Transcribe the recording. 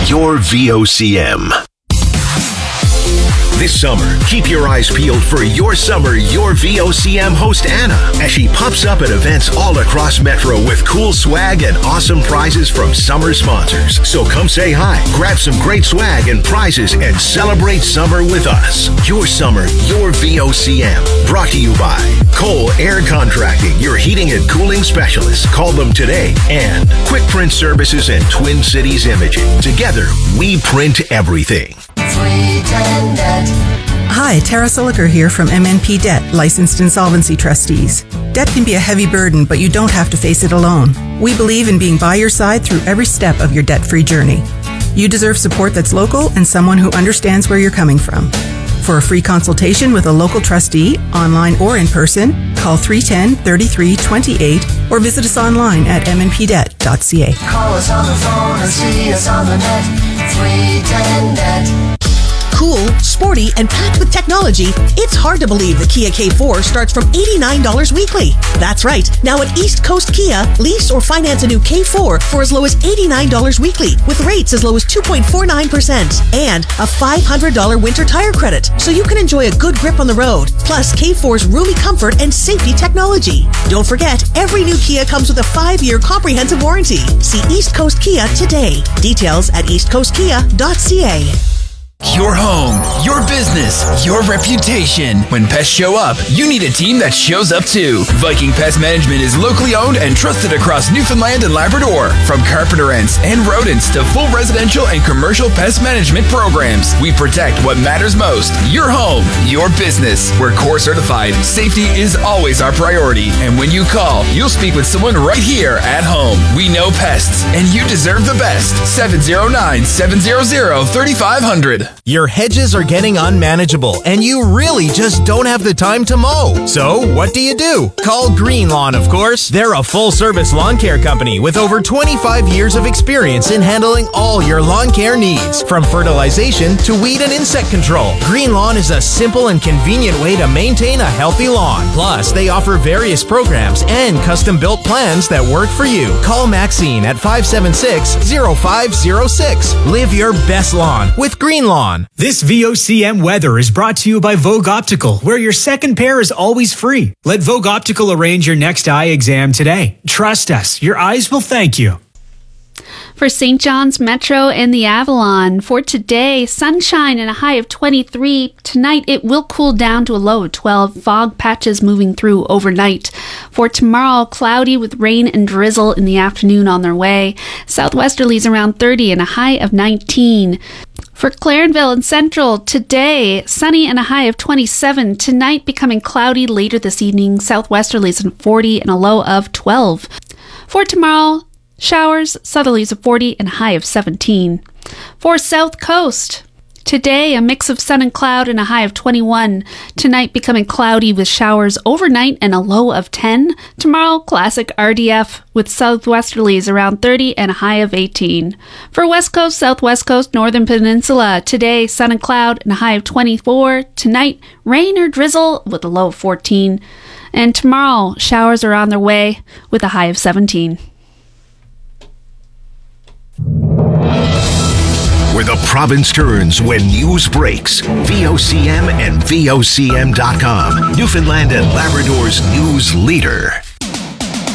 your VOCM. This summer, keep your eyes peeled for Your Summer, Your VOCM host Anna as she pops up at events all across Metro with cool swag and awesome prizes from summer sponsors. So come say hi, grab some great swag and prizes, and celebrate summer with us. Your Summer, Your VOCM. Brought to you by Cole Air Contracting, your heating and cooling specialist. Call them today. And Quick Print Services and Twin Cities Imaging. Together, we print everything. Hi, Tara Siliker here from MNP Debt, licensed insolvency trustees. Debt can be a heavy burden, but you don't have to face it alone. We believe in being by your side through every step of your debt-free journey. You deserve support that's local and someone who understands where you're coming from. For a free consultation with a local trustee, online or in person, call 310-3328 or visit us online at mnpdebt.ca. Call us on the phone or see us on the net. 310-NET. Cool, sporty, and packed with technology, it's hard to believe the Kia K4 starts from $89 weekly. That's right. Now at East Coast Kia, lease or finance a new K4 for as low as $89 weekly, with rates as low as 2.49% and a $500 winter tire credit, so you can enjoy a good grip on the road. Plus K4's roomy comfort and safety technology. Don't forget, every new Kia comes with a 5-year comprehensive warranty. See East Coast Kia today. Details at eastcoastkia.ca. Your home, your business, your reputation. When pests show up, you need a team that shows up too. Viking Pest Management is locally owned and trusted across Newfoundland and Labrador. From carpenter ants and rodents to full residential and commercial pest management programs, we protect what matters most. Your home, your business. We're core certified. Safety is always our priority. And when you call, you'll speak with someone right here at home. We know pests, and you deserve the best. 709-700-3500. Your hedges are getting unmanageable, and you really just don't have the time to mow. So, what do? Call Green Lawn, of course. They're a full-service lawn care company with over 25 years of experience in handling all your lawn care needs, from fertilization to weed and insect control. Green Lawn is a simple and convenient way to maintain a healthy lawn. Plus, they offer various programs and custom-built plans that work for you. Call Maxine at 576-0506. Live your best lawn with Green Lawn. This VOCM weather is brought to you by Vogue Optical, where your second pair is always free. Let Vogue Optical arrange your next eye exam today. Trust us, your eyes will thank you. For St. John's Metro and the Avalon, for today, sunshine and a high of 23. Tonight, it will cool down to a low of 12. Fog patches moving through overnight. For tomorrow, cloudy with rain and drizzle in the afternoon on their way. Southwesterlies around 30 and a high of 19. For Clarenville and Central, today, sunny and a high of 27. Tonight, becoming cloudy later this evening. Southwesterlies in 40 and a low of 12. For tomorrow, showers, southerlies of 40 and a high of 17. For South Coast, today a mix of sun and cloud and a high of 21. Tonight becoming cloudy with showers overnight and a low of 10. Tomorrow, classic RDF with southwesterlies around 30 and a high of 18. For West Coast, Southwest Coast, Northern Peninsula, today sun and cloud and a high of 24. Tonight, rain or drizzle with a low of 14. And tomorrow, showers are on their way with a high of 17. Where the province turns when news breaks. VOCM and VOCM.com. Newfoundland and Labrador's news leader.